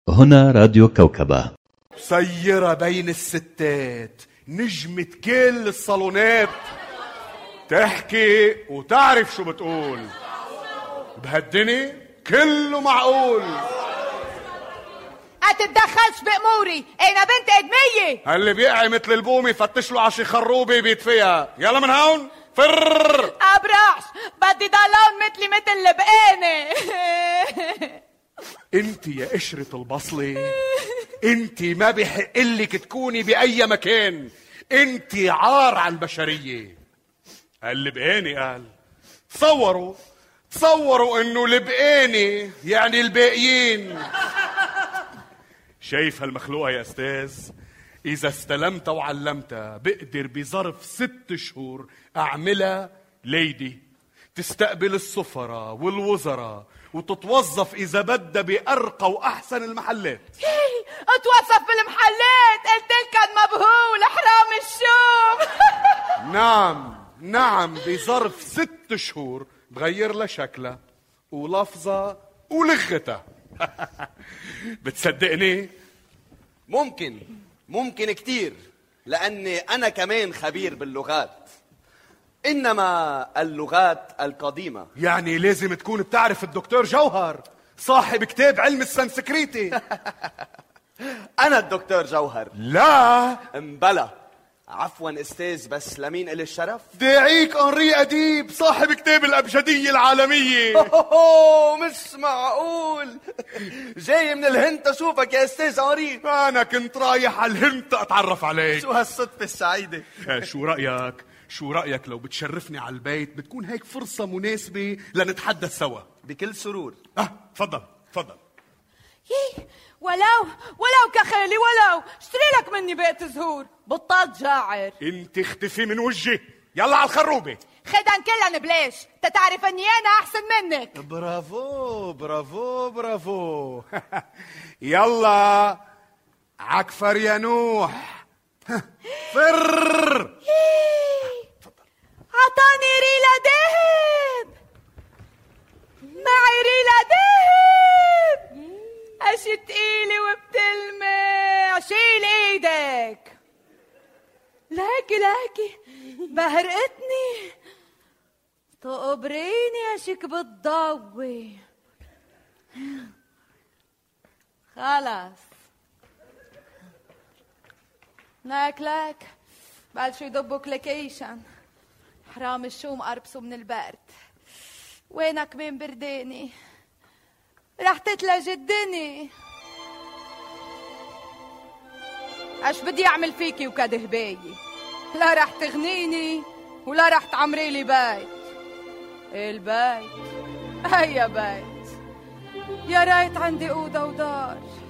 هنا راديو كوكبة، سيرة بين الستات، نجمة كل الصالونات، تحكي وتعرف شو بتقول، بهالدنيا كله معقول. اتتدخلش بأموري، انا بنت ادمية. اللي بيقعي مثل البومي فتش له عشي خروبي بيتفيها. يلا من هون فر. ابرعش، بدي ضلون مثل البقانة. انت يا قشرة البصلة، انت ما بحقلك تكوني بأي مكان، انت عار على البشرية. اللبقاني قال تصوروا انه لبقاني يعني الباقيين. شايف هالمخلوقة يا استاذ؟ اذا استلمتها وعلمتها بقدر بظرف 6 شهور اعملها ليدي، تستقبل السفراء والوزراء وتتوظف اذا بدها بارقى واحسن المحلات. اتوظف بالمحلات؟ قلت كان مبهول حرام الشوم. نعم بظرف 6 شهور بغير لها شكلها ولفظها ولغتها. بتصدقني؟ ممكن كتير، لأني أنا كمان خبير باللغات، إنما اللغات القديمة. يعني لازم تكون بتعرف الدكتور جوهر صاحب كتاب علم السنسكريتي. أنا الدكتور جوهر. لا مبلا، عفوا استاذ، بس لمين إلي الشرف؟ داعيك أنري أديب صاحب كتاب الأبجدية العالمية. مش معقول، جاي من الهند أشوفك يا استاذ أنري. أنا كنت رايح على الهند أتعرف عليك. شو هالصدفة السعيدة. شو رأيك لو بتشرفني على البيت؟ بتكون هيك فرصة مناسبة لنتحدث سوا. بكل سرور. تفضل. ولو كخالي، ولو اشتري لك مني بقت زهور. بطلت جاعر. انت اختفي من وجهي، يلا على الخروبة. خدن كلن بلاش، تتعرف اني انا احسن منك. برافو. يلا عكفر يا نوح. فر. عطاني ريلة دهب، معي ريلة دهب. اشي تقيلة وبتلمع، شيل ايدك. لاكي بهرقتني، تقبريني اشيك بتضوي. خلص لك بلشوا يدبوا كليكيشن. حرام الشوم قربسوا من البرد. وينك من برداني؟ رح تتلج الدني. اش بدي اعمل فيكي وكده هباية؟ لا رح تغنيني ولا رح تعمري لي بيت. البيت هيا بيت، يا ريت عندي أوضة ودار.